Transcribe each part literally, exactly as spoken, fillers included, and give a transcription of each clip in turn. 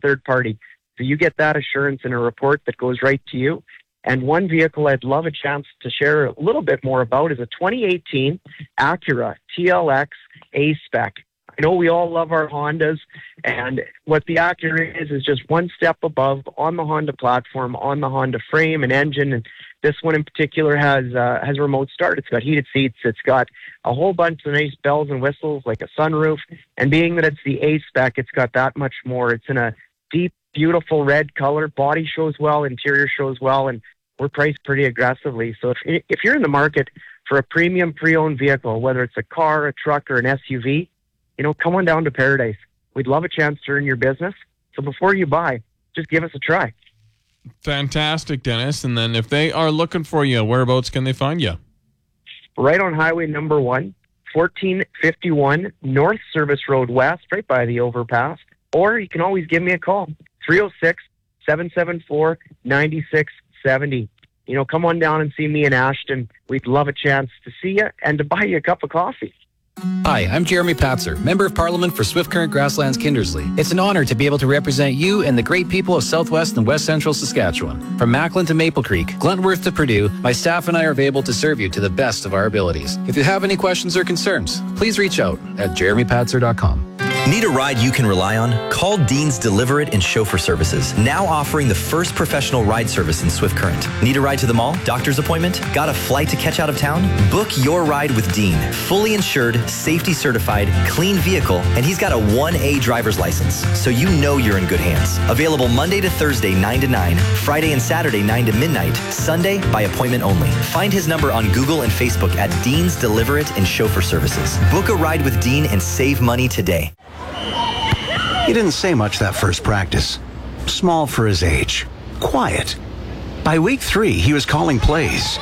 third party. So you get that assurance in a report that goes right to you. And one vehicle I'd love a chance to share a little bit more about is a twenty eighteen Acura T L X A-Spec. I know we all love our Hondas, and what the Acura is is just one step above on the Honda platform, on the Honda frame and engine. And this one in particular has uh, has remote start. It's got heated seats. It's got a whole bunch of nice bells and whistles, like a sunroof. And being that it's the A-Spec, it's got that much more. It's in a deep, beautiful red color. Body shows well, interior shows well, and we're priced pretty aggressively. So if if you're in the market for a premium pre-owned vehicle, whether it's a car, a truck, or an S U V, you know, come on down to Paradise. We'd love a chance to earn your business. So before you buy, just give us a try. Fantastic, Dennis. And then if they are looking for you, whereabouts can they find you? Right on Highway number one, fourteen fifty-one North Service Road West, right by the overpass. Or you can always give me a call, three oh six, seven seven four, nine six seven oh. You know, come on down and see me in Ashton. We'd love a chance to see you and to buy you a cup of coffee. Hi, I'm Jeremy Patzer, Member of Parliament for Swift Current Grasslands Kindersley. It's an honor to be able to represent you and the great people of Southwest and West Central Saskatchewan. From Macklin to Maple Creek, Glentworth to Purdue, my staff and I are able to serve you to the best of our abilities. If you have any questions or concerns, please reach out at jeremy patzer dot com. Need a ride you can rely on? Call Dean's Deliver It and Chauffeur Services, now offering the first professional ride service in Swift Current. Need a ride to the mall? Doctor's appointment? Got a flight to catch out of town? Book your ride with Dean. Fully insured, safety certified, clean vehicle, and he's got a one A driver's license, so you know you're in good hands. Available Monday to Thursday, nine to nine, Friday and Saturday, nine to midnight, Sunday by appointment only. Find his number on Google and Facebook at Dean's Deliver It and Chauffeur Services. Book a ride with Dean and save money today. He didn't say much that first practice. Small for his age. Quiet. By week three, he was calling plays.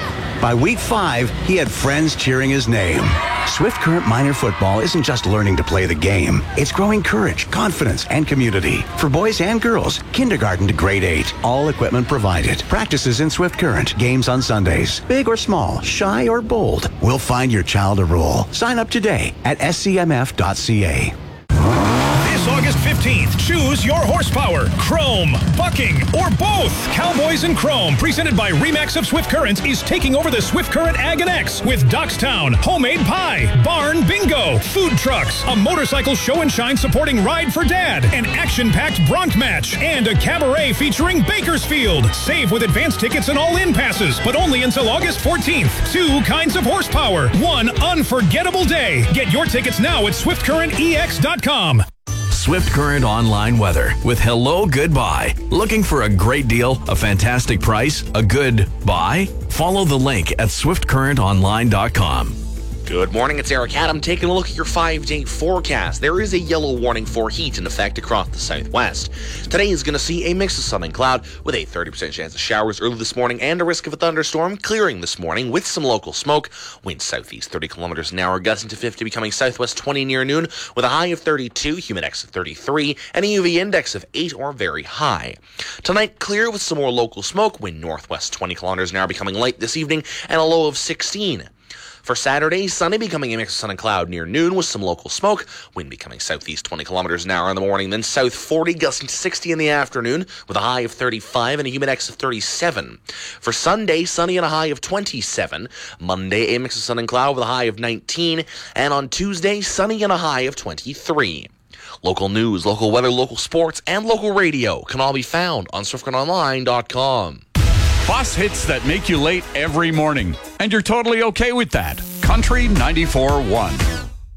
By week five, he had friends cheering his name. Swift Current Minor Football isn't just learning to play the game. It's growing courage, confidence, and community. For boys and girls, kindergarten to grade eight. All equipment provided. Practices in Swift Current. Games on Sundays. Big or small, shy or bold. We'll find your child a role. Sign up today at s c m f dot c a. This August fifteenth, choose your horsepower. Chrome, bucking, or both. Cowboys in Chrome, presented by Remax of Swift Current, is taking over the Swift Current Ag and X with Dockstown, homemade pie, barn bingo, food trucks, a motorcycle show and shine supporting Ride for Dad, an action-packed bronc match, and a cabaret featuring Bakersfield. Save with advance tickets and all-in passes, but only until August fourteenth. Two kinds of horsepower, one unforgettable day. Get your tickets now at swift current e x dot com. Swift Current online weather with Hello Goodbye. Looking for a great deal, a fantastic price, a good buy? Follow the link at swift current online dot com. Good morning, it's Eric Adam taking a look at your five-day forecast. There is a yellow warning for heat in effect across the southwest. Today is going to see a mix of sun and cloud with a thirty percent chance of showers early this morning and a risk of a thunderstorm clearing this morning with some local smoke. Winds southeast thirty kilometers an hour, gusting to fifty, becoming southwest twenty near noon with a high of thirty-two, humidex of thirty-three, and a U V index of eight or very high. Tonight, clear with some more local smoke, wind northwest twenty kilometers an hour, becoming light this evening, and a low of sixteen. For Saturday, sunny, becoming a mix of sun and cloud near noon with some local smoke. Wind becoming southeast twenty kilometers an hour in the morning, then south forty, gusting to sixty in the afternoon with a high of thirty-five and a humidex of thirty-seven. For Sunday, sunny and a high of twenty-seven. Monday, a mix of sun and cloud with a high of nineteen. And on Tuesday, sunny and a high of twenty-three. Local news, local weather, local sports, and local radio can all be found on swift current online dot com. Bus hits that make you late every morning, and you're totally okay with that. Country ninety-four point one.